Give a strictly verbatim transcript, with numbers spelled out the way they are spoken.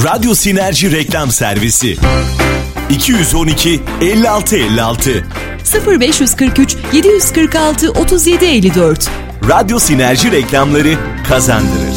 Radyo Sinerji Reklam Servisi iki yüz on iki elli altı elli altı sıfır beş kırk üç yedi yüz kırk altı otuz yedi elli dört. Radyo Sinerji reklamları kazandırır.